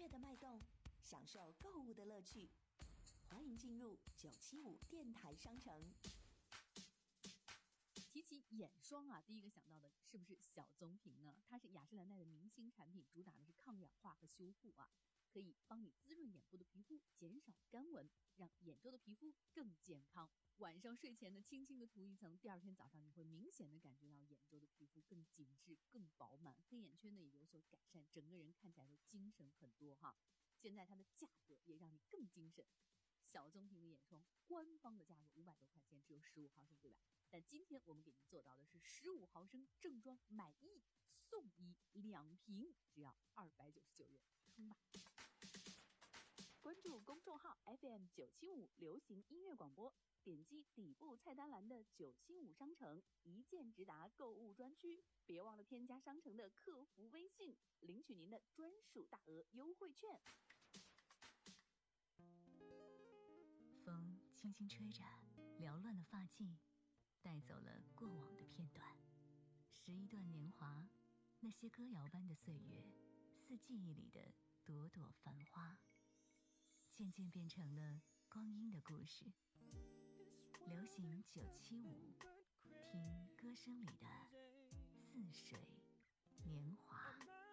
乐的脉动，享受购物的乐趣。欢迎进入975电台商城。 提起眼霜啊，第一个想到的是不是小棕瓶呢？它是雅诗兰黛的明星产品，主打的是抗氧化和修护啊，可以帮你滋润眼部的皮肤，减少干纹，让眼周的皮肤更健康。晚上睡前呢，轻轻的涂一层，第二天早上你会明显的感觉到眼周的皮肤更紧致、更饱满，黑眼圈呢也有所改善，整个人看起来都精神很多哈。现在它的价格也让你更精神。小棕瓶的眼霜官方的价格500多块钱，只有15毫升，对吧？但今天我们给您做到的是15毫升正装买1送1，2瓶只要299元，冲吧！关注公众号 FM975 流行音乐广播，点击底部菜单栏的975商城一键直达购物专区，别忘了添加商城的客服微信，领取您的专属大额优惠券。 风轻轻吹着缭乱的发髻，带走了过往的片段，是一段年华，那些歌谣般的岁月，似记忆里的朵朵繁花，渐渐变成了光阴的故事。流行975，听歌声里的似水年华。